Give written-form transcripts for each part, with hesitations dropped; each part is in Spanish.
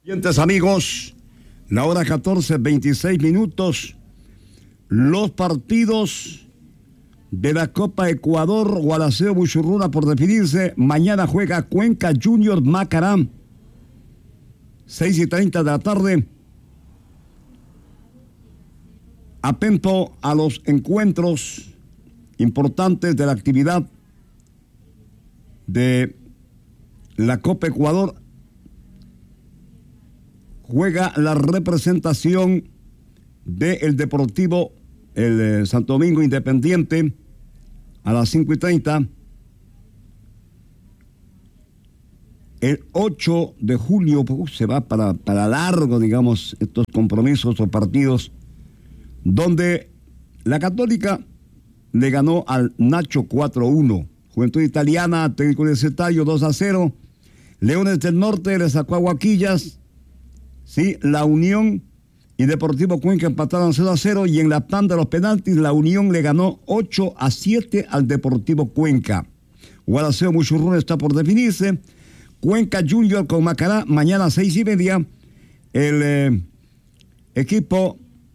Amigos, la hora 14:26. Los partidos de la Copa Ecuador, Gualaceo Buchurruna por definirse. Mañana juega Cuenca Junior Macará, 6:30 de la tarde. Atento a los encuentros importantes de la actividad de la Copa Ecuador. Juega la representación del Deportivo, el Santo Domingo Independiente, a las 5:30. El 8 de julio se va para largo, digamos, estos compromisos o partidos, donde la Católica le ganó al Nacho 4-1. Juventud Italiana, Técnico Universitario 2-0. Leones del Norte le sacó a Guaquillas. Sí, La Unión y Deportivo Cuenca empataron 0-0, y en la tanda de los penaltis la Unión le ganó 8-7 al Deportivo Cuenca. Gualaceo Buchurruna está por definirse. Cuenca Junior con Macará, mañana a 6:30. El equipo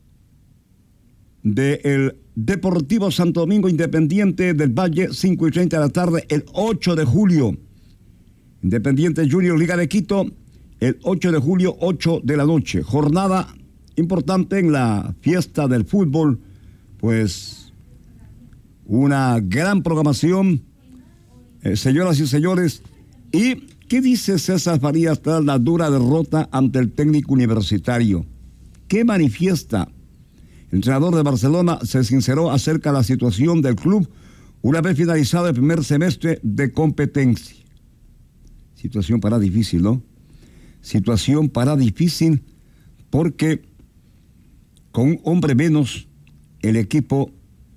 del Deportivo Santo Domingo Independiente del Valle, 5:30 de la tarde, el 8 de julio. Independiente Junior Liga de Quito, el 8 de julio, 8 de la noche. Jornada importante en la fiesta del fútbol, pues una gran programación, señoras y señores. ¿Y qué dice César Farías tras la dura derrota ante el Técnico Universitario? ¿Qué manifiesta? El entrenador de Barcelona se sinceró acerca de la situación del club una vez finalizado el primer semestre de competencia. Situación para difícil, ¿no? Situación para difícil, porque con un hombre menos el equipo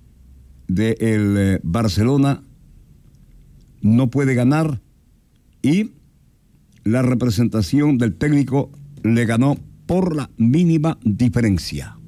del Barcelona no puede ganar, y la representación del técnico le ganó por la mínima diferencia.